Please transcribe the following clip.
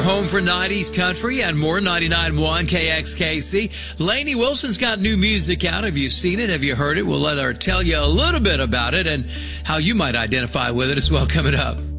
your home for 90s country and more. 99.1 KXKC. Lainey Wilson's got new music out. Have you seen it? Have you heard it? We'll let her tell you a little bit about it and how you might identify with it as well coming up.